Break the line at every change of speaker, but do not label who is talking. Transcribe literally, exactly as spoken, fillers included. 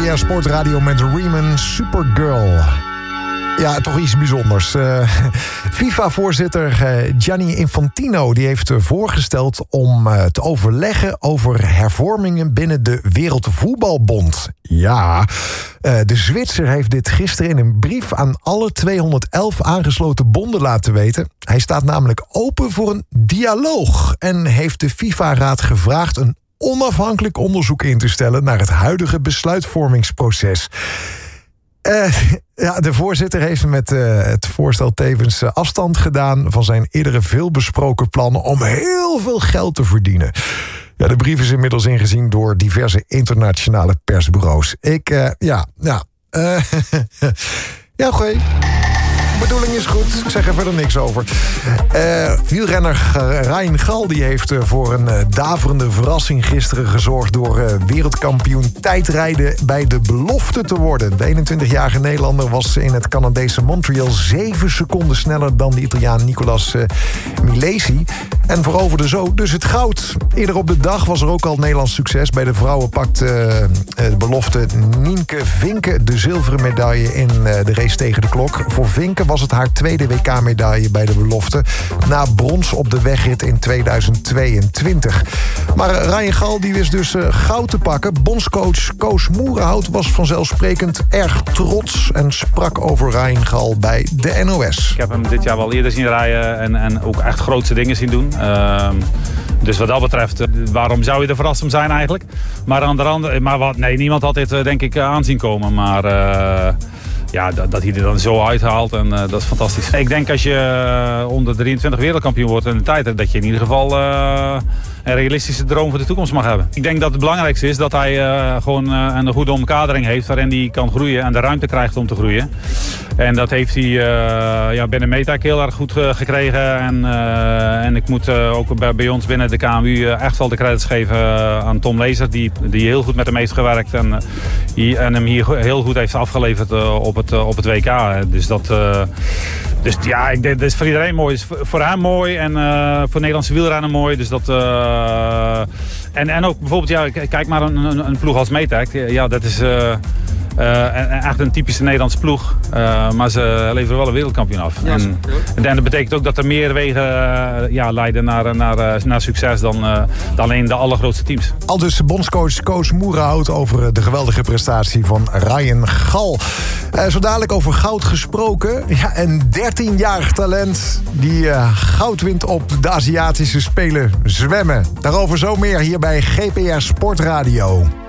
R Sportradio met Riemann, Supergirl. Ja, toch iets bijzonders. Uh, FIFA-voorzitter uh, Gianni Infantino die heeft voorgesteld om uh, te overleggen over hervormingen binnen de Wereldvoetbalbond. Ja, uh, de Zwitser heeft dit gisteren in een brief aan alle tweehonderdelf aangesloten bonden laten weten. Hij staat namelijk open voor een dialoog en heeft de FIFA-raad gevraagd een onafhankelijk onderzoek in te stellen naar het huidige besluitvormingsproces. Uh, ja, de voorzitter heeft met uh, het voorstel tevens uh, afstand gedaan van zijn eerdere veelbesproken plannen om heel veel geld te verdienen. Ja, de brief is inmiddels ingezien door diverse internationale persbureaus. Ik, uh, ja, ja. Uh, ja, oké. De bedoeling is goed, ik zeg er verder niks over. Uh, wielrenner Ryan Gal die heeft uh, voor een uh, daverende verrassing gisteren gezorgd door uh, wereldkampioen tijdrijden bij de belofte te worden. De eenentwintigjarige Nederlander was in het Canadese Montreal zeven seconden sneller dan de Italiaan Nicolas uh, Milesi. En veroverde zo dus het goud. Eerder op de dag was er ook al Nederlands succes. Bij de vrouwen pakt uh, de belofte Nienke Vinken de zilveren medaille in uh, de race tegen de klok. Voor Vinken was het haar tweede W K-medaille bij de belofte, na brons op de wegrit in tweeduizend tweeëntwintig. Maar Ryan Gal die wist dus uh, goud te pakken. Bondscoach Koos Moerenhout was vanzelfsprekend erg trots en sprak over Ryan Gal bij de N O S.
Ik heb hem dit jaar wel eerder zien rijden en, en ook echt grootste dingen zien doen. Uh, dus wat dat betreft, uh, waarom zou je er verrast om zijn eigenlijk? Maar aan de andere, maar wat, nee, niemand had dit uh, denk ik uh, aanzien komen, maar Uh, ja, dat, dat hij er dan zo uithaalt en uh, dat is fantastisch. Ik denk als je uh, onder drieëntwintig wereldkampioen wordt in de tijd, dat je in ieder geval uh, een realistische droom voor de toekomst mag hebben. Ik denk dat het belangrijkste is dat hij uh, gewoon uh, een goede omkadering heeft waarin hij kan groeien en de ruimte krijgt om te groeien. En dat heeft hij uh, ja, binnen Metec heel erg goed uh, gekregen. En, uh, en ik moet uh, ook bij, bij ons binnen de K M U uh, echt wel de credits geven uh, aan Tom Lezer, die, die heel goed met hem heeft gewerkt en, uh, die, en hem hier heel goed heeft afgeleverd uh, op, het, uh, op het W K. Dus dat uh, dus ja, ik denk, dat is voor iedereen mooi. Het is voor, voor hem mooi en uh, voor Nederlandse wielrennen mooi. Dus dat, uh, en, en ook bijvoorbeeld, ja, kijk maar een, een, een ploeg als Metec. Ja, dat is Uh, Uh, echt een typische Nederlandse ploeg. Uh, maar ze leveren wel een wereldkampioen af. Ja, en, en dat betekent ook dat er meer wegen uh, ja, leiden naar, naar, naar succes dan, uh, dan alleen de allergrootste teams.
Al dus bondscoach Koos Moerenhout over de geweldige prestatie van Ryan Gal. Uh, zo dadelijk over goud gesproken. Ja, een dertienjarig talent die uh, goud wint op de Aziatische Spelen zwemmen. Daarover zo meer hier bij G P R Sportradio.